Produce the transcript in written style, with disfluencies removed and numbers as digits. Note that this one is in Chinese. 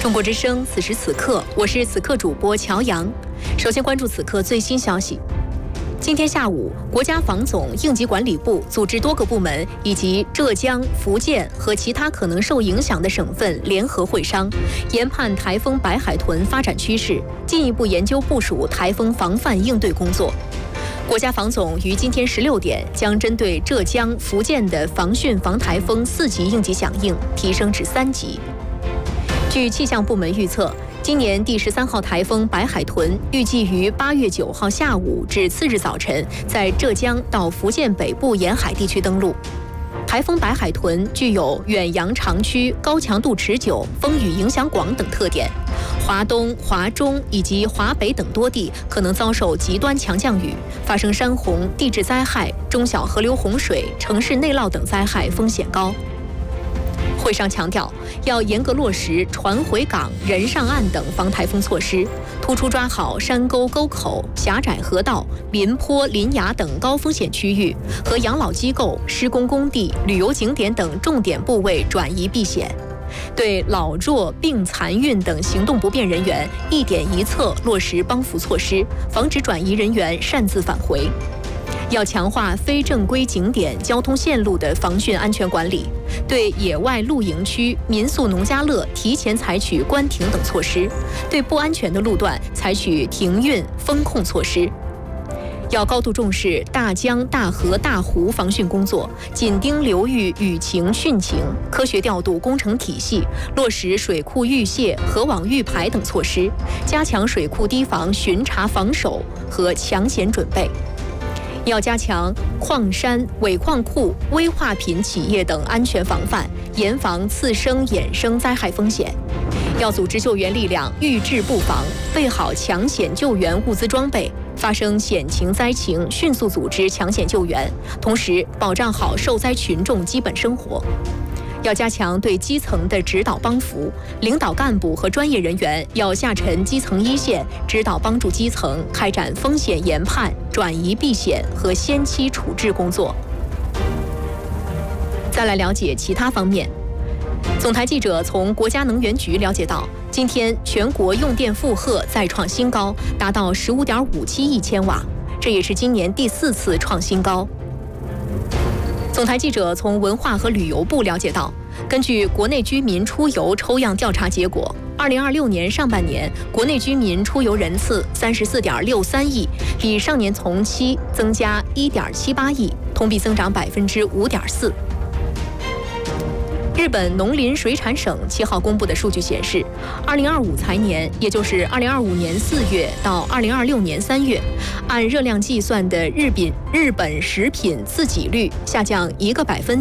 中国之声，此时此刻，我是此刻主播乔阳。首先关注此刻最新消息。今天下午，国家防总、应急管理部组织多个部门以及浙江、福建和其他可能受影响的省份联合会商，研判台风白海豚发展趋势，进一步研究部署台风防范应对工作。国家防总于今天16点将针对浙江、福建的防汛防台风4级应急响应提升至3级。据气象部门预测，今年第13号台风白海豚预计于8月9号下午至次日早晨在浙江到福建北部沿海地区登陆。台风白海豚具有远洋长驱、高强度持久、风雨影响广等特点，华东、华中以及华北等多地可能遭受极端强降雨，发生山洪、地质灾害、中小河流洪水、城市内涝等灾害风险高。会上强调，要严格落实船回港、人上岸等防台风措施，突出抓好山沟沟口、狭窄河道、林坡林崖等高风险区域和养老机构、施工工地、旅游景点等重点部位转移避险。对老弱病残孕等行动不便人员一点一策落实帮扶措施，防止转移人员擅自返回。要强化非正规景点交通线路的防汛安全管理，对野外露营区、民宿农家乐提前采取关停等措施，对不安全的路段采取停运风控措施。要高度重视大江、大河、大湖防汛工作，紧盯流域雨情汛情，科学调度工程体系，落实水库预泄、河网预排等措施，加强水库堤防巡查防守和抢险准备。要加强矿山、尾矿库、危化品企业等安全防范，严防次生衍生灾害风险。要组织救援力量预治布防，备好抢险救援物资装备，发生险情灾情迅速组织抢险救援，同时保障好受灾群众基本生活。要加强对基层的指导帮扶，领导干部和专业人员要下沉基层一线，指导帮助基层开展风险研判、转移避险和先期处置工作。再来了解其他方面。总台记者从国家能源局了解到，今天全国用电负荷再创新高，达到15.57亿千瓦，这也是今年第4次创新高。总台记者从文化和旅游部了解到，根据国内居民出游抽样调查结果，2026年上半年国内居民出游人次34.63亿，比上年同期增加1.78亿，同比增长5.4%。日本农林水产省7号公布的数据显示，2025财年，也就是2025年4月到2026年3月，按热量计算的日本食品自给率下降1个百分